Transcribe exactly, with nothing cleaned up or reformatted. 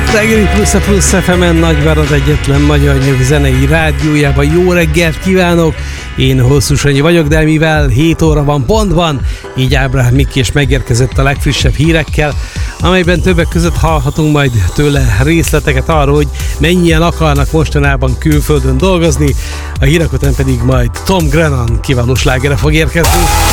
Reggeli Plusz a Plusz ef emen, Nagyvárad egyetlen magyar nyelvű zenei rádiójában. Jó reggelt kívánok! Én Hosszú Sanyi vagyok, de mivel hét óra van pontban, így Ábrahám Miki is megérkezett a legfrissebb hírekkel, amelyben többek között hallhatunk majd tőle részleteket arról, hogy mennyien akarnak mostanában külföldön dolgozni, a hírek után pedig majd Tom Grennan kiváló slágere fog érkezni.